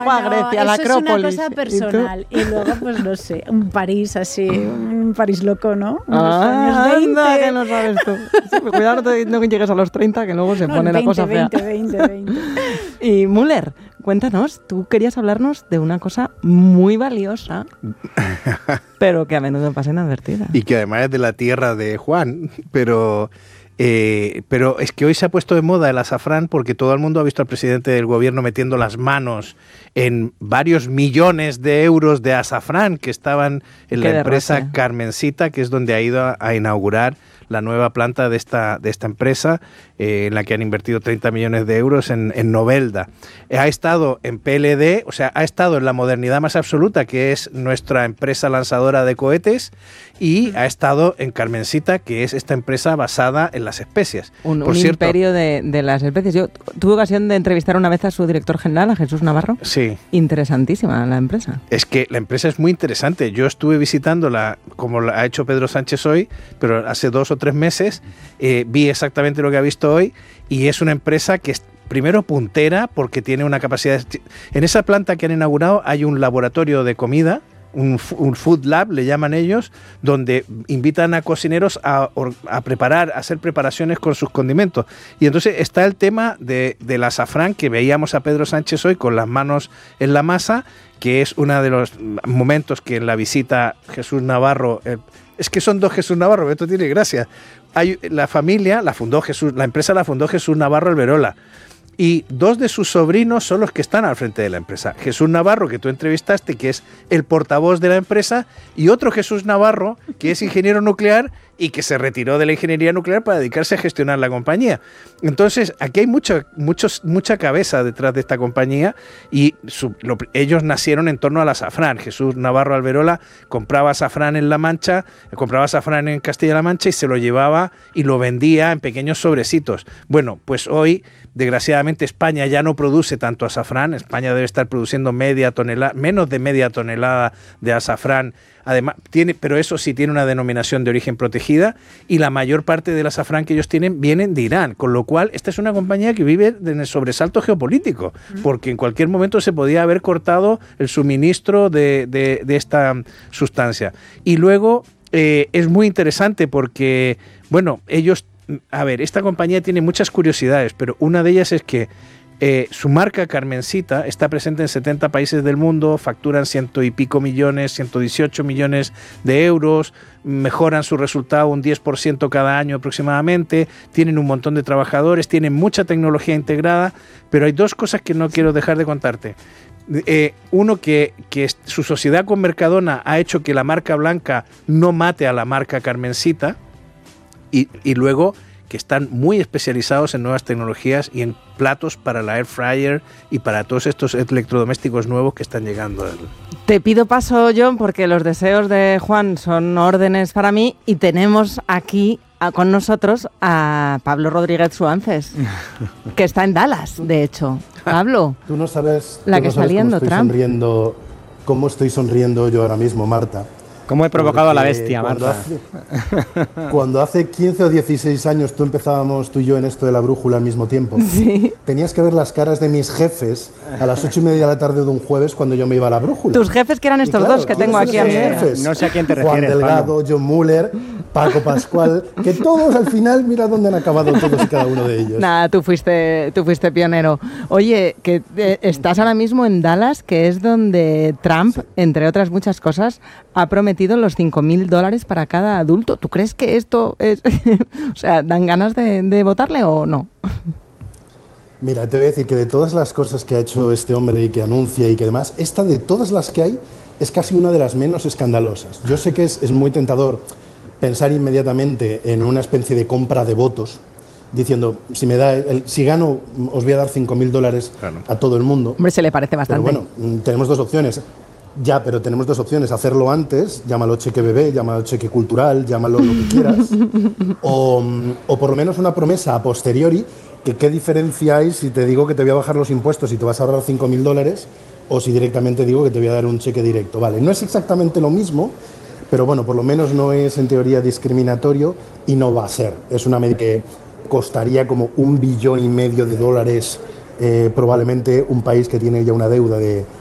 a Grecia, a la Acrópolis. Eso es una cosa personal. Y luego, pues no sé, un París así, un París loco, ¿no? Anda, que no sabes tú. Sí, cuidado, no llegues a los 30, que luego se pone la cosa fea. 20. Y Müller, cuéntanos, tú querías hablarnos de una cosa muy valiosa, pero que a menudo pasa inadvertida. Y que además es de la tierra de Juan, pero es que hoy se ha puesto de moda el azafrán porque todo el mundo ha visto al presidente del gobierno metiendo las manos en varios millones de euros de azafrán que estaban en la empresa Carmencita, que es donde ha ido a inaugurar la nueva planta de esta empresa, en la que han invertido 30 millones de euros en Novelda. Ha estado en PLD, o sea, ha estado en la modernidad más absoluta, que es nuestra empresa lanzadora de cohetes, y ha estado en Carmencita, que es esta empresa basada en las especias. Un imperio de las especies. Yo tuve ocasión de entrevistar una vez a su director general, a Jesús Navarro. Sí. Interesantísima la empresa. Es que la empresa es muy interesante. Yo estuve visitándola, como ha hecho Pedro Sánchez hoy, pero hace 2 o 3 meses, vi exactamente lo que ha visto hoy, y es una empresa que es primero puntera porque tiene una capacidad... En esa planta que han inaugurado hay un laboratorio de comida, un food lab, le llaman ellos, donde invitan a cocineros a hacer preparaciones con sus condimentos. Y entonces está el tema del azafrán, que veíamos a Pedro Sánchez hoy con las manos en la masa, que es uno de los momentos que en la visita Jesús Navarro... es que son 2 Jesús Navarro, esto tiene gracia. La empresa la fundó Jesús Navarro Alberola. Y 2 de sus sobrinos son los que están al frente de la empresa. Jesús Navarro, que tú entrevistaste, que es el portavoz de la empresa, y otro Jesús Navarro, que es ingeniero nuclear y que se retiró de la ingeniería nuclear para dedicarse a gestionar la compañía. Entonces, aquí hay mucha cabeza detrás de esta compañía, y ellos nacieron en torno al azafrán. Jesús Navarro Alberola compraba azafrán en La Mancha, compraba azafrán en Castilla-La Mancha y se lo llevaba y lo vendía en pequeños sobrecitos. Bueno, pues hoy, desgraciadamente, España ya no produce tanto azafrán. España debe estar produciendo menos de media tonelada de azafrán. Además, pero eso sí tiene una denominación de origen protegida, y la mayor parte del azafrán que ellos tienen vienen de Irán, con lo cual esta es una compañía que vive en el sobresalto geopolítico, porque en cualquier momento se podía haber cortado el suministro de esta sustancia. Y luego es muy interesante porque, bueno, esta compañía tiene muchas curiosidades, pero una de ellas es que su marca Carmencita está presente en 70 países del mundo, facturan 100 y pico millones, 118 millones de euros, mejoran su resultado un 10% cada año aproximadamente, tienen un montón de trabajadores, tienen mucha tecnología integrada, pero hay 2 cosas que no quiero dejar de contarte. Uno, que su sociedad con Mercadona ha hecho que la marca blanca no mate a la marca Carmencita, y luego que están muy especializados en nuevas tecnologías y en platos para la air fryer y para todos estos electrodomésticos nuevos que están llegando. Te pido paso, John, porque los deseos de Juan son órdenes para mí, y tenemos aquí con nosotros a Pablo Rodríguez Suances, que está en Dallas, de hecho. Pablo, tú no sabes la que está liando Trump. Cómo estoy sonriendo yo ahora mismo, Marta. ¿Cómo he provocado a la bestia, Marta? Cuando hace 15 o 16 años tú y yo en esto de la brújula al mismo tiempo, sí, tenías que ver las caras de mis jefes a las 8:30 de la tarde de un jueves cuando yo me iba a la brújula. Tus jefes, que eran estos 2 que tengo aquí a mi jefes? No sé a quién te refieres, Juan Delgado, Pablo. John Müller, Paco Pascual, que todos al final, mira dónde han acabado todos y cada uno de ellos. Nada, tú fuiste pionero. Oye, que estás ahora mismo en Dallas, que es donde Trump, entre otras muchas cosas, ha prometido los $5.000 para cada adulto. ¿Tú crees que esto es... o sea, dan ganas de votarle o no? Mira, te voy a decir que de todas las cosas que ha hecho este hombre y que anuncia y que demás, esta de todas las que hay es casi una de las menos escandalosas. Yo sé que es muy tentador pensar inmediatamente en una especie de compra de votos, diciendo, si gano, os voy a dar $5.000 a todo el mundo. Hombre, se le parece bastante. Pero bueno, tenemos 2 opciones. Ya, pero tenemos 2 opciones. Hacerlo antes, llámalo cheque bebé, llámalo cheque cultural, llámalo lo que quieras. O por lo menos una promesa a posteriori, que qué diferencia hay si te digo que te voy a bajar los impuestos y te vas a ahorrar $5.000, o si directamente digo que te voy a dar un cheque directo. Vale, no es exactamente lo mismo, pero bueno, por lo menos no es en teoría discriminatorio y no va a ser. Es una medida que costaría como $1,5 billones probablemente un país que tiene ya una deuda de